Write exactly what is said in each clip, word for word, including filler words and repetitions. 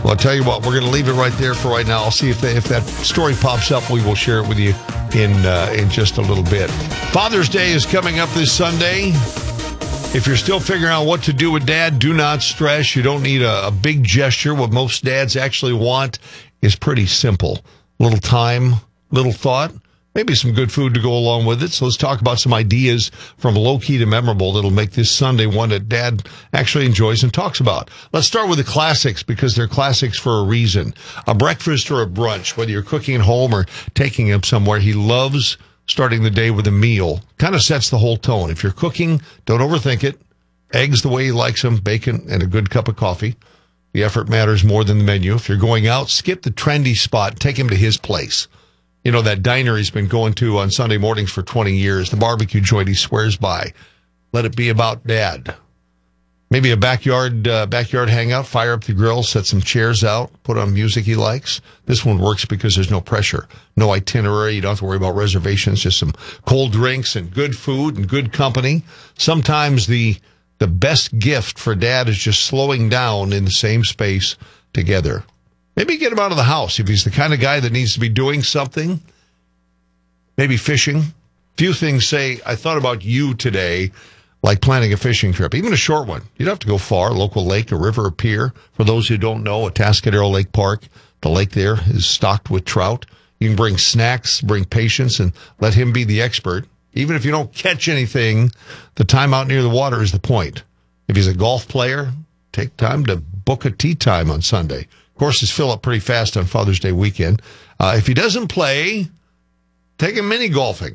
Well, I'll tell you what, we're going to leave it right there for right now. I'll see if, they, if that story pops up. We will share it with you in uh, in just a little bit. Father's Day is coming up this Sunday. If you're still figuring out what to do with dad, do not stress. You don't need a, a big gesture. What most dads actually want is pretty simple. Little time, little thought, maybe some good food to go along with it. So let's talk about some ideas from low-key to memorable that'll make this Sunday one that dad actually enjoys and talks about. Let's start with the classics because they're classics for a reason. A breakfast or a brunch, whether you're cooking at home or taking him somewhere, he loves starting the day with a meal. Kind of sets the whole tone. If you're cooking, don't overthink it. Eggs the way he likes them, bacon, and a good cup of coffee. The effort matters more than the menu. If you're going out, skip the trendy spot. Take him to his place. You know, that diner he's been going to on Sunday mornings for twenty years, the barbecue joint he swears by. Let it be about dad. Maybe a backyard uh, backyard hangout, fire up the grill, set some chairs out, put on music he likes. This one works because there's no pressure, no itinerary. You don't have to worry about reservations, just some cold drinks and good food and good company. Sometimes the the best gift for dad is just slowing down in the same space together. Maybe get him out of the house if he's the kind of guy that needs to be doing something. Maybe fishing. Few things say, I thought about you today, like planning a fishing trip, even a short one. You don't have to go far, local lake, a river, a pier. For those who don't know, Atascadero Lake Park, the lake there is stocked with trout. You can bring snacks, bring patience, and let him be the expert. Even if you don't catch anything, the time out near the water is the point. If he's a golf player, take time to book a tee time on Sunday. Courses fill up pretty fast on Father's Day weekend. Uh, if he doesn't play, take him mini golfing.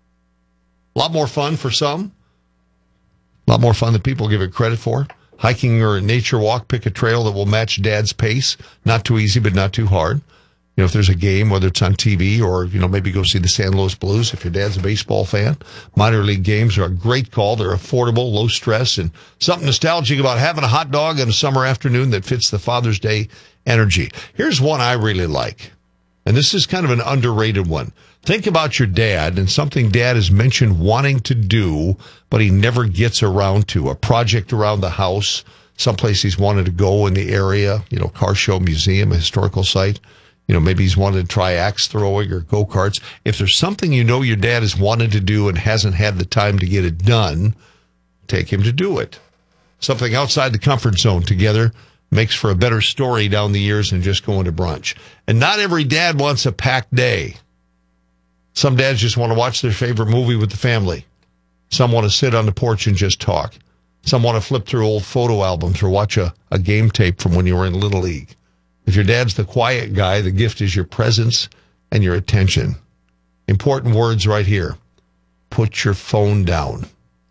A lot more fun for some. A lot more fun than people give it credit for. Hiking or a nature walk, pick a trail that will match dad's pace. Not too easy, but not too hard. You know, if there's a game, whether it's on T V or, you know, maybe go see the San Luis Blues if your dad's a baseball fan. Minor league games are a great call. They're affordable, low stress, and something nostalgic about having a hot dog on a summer afternoon that fits the Father's Day energy. Here's one I really like, and this is kind of an underrated one. Think about your dad and something dad has mentioned wanting to do, but he never gets around to. A project around the house, someplace he's wanted to go in the area, you know, car show, museum, a historical site. You know, maybe he's wanted to try axe throwing or go-karts. If there's something you know your dad has wanted to do and hasn't had the time to get it done, take him to do it. Something outside the comfort zone together makes for a better story down the years than just going to brunch. And not every dad wants a packed day. Some dads just want to watch their favorite movie with the family. Some want to sit on the porch and just talk. Some want to flip through old photo albums or watch a, a game tape from when you were in Little League. If your dad's the quiet guy, the gift is your presence and your attention. Important words right here. Put your phone down.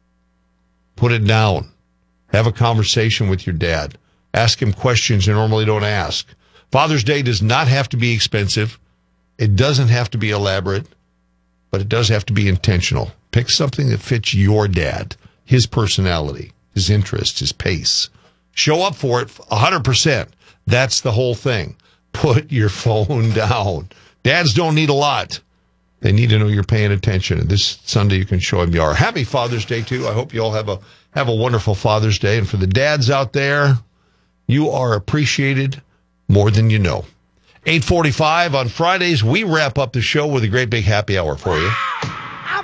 Put it down. Have a conversation with your dad. Ask him questions you normally don't ask. Father's Day does not have to be expensive. It doesn't have to be elaborate, but it does have to be intentional. Pick something that fits your dad, his personality, his interests, his pace. Show up for it one hundred percent. That's the whole thing. Put your phone down. Dads don't need a lot. They need to know you're paying attention. And this Sunday you can show them you are. Happy Father's Day, too. I hope you all have a have a wonderful Father's Day. And for the dads out there, you are appreciated more than you know. eight forty-five on Fridays, we wrap up the show with a great big happy hour for you.